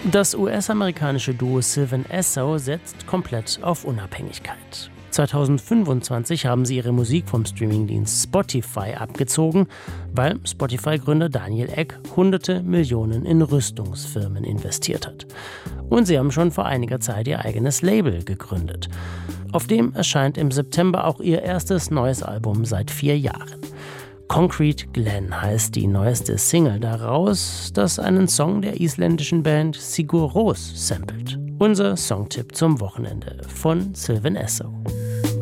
Das US-amerikanische Duo Sylvan Esso setzt komplett auf Unabhängigkeit. 2025 haben sie ihre Musik vom Streamingdienst Spotify abgezogen, weil Spotify-Gründer Daniel Ek hunderte Millionen in Rüstungsfirmen investiert hat. Und sie haben schon vor einiger Zeit ihr eigenes Label gegründet. Auf dem erscheint im September auch ihr erstes neues Album seit 4 Jahren. Concrete Glen heißt die neueste Single daraus, das einen Song der isländischen Band Sigur Rós samplet. Unser Songtipp zum Wochenende von Sylvan Esso.